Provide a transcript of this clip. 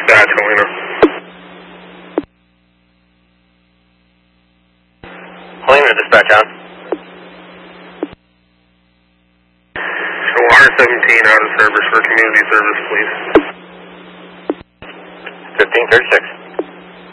dispatch, Helena. Helena, dispatch on. Show R17 out of service for community service, please. 1536.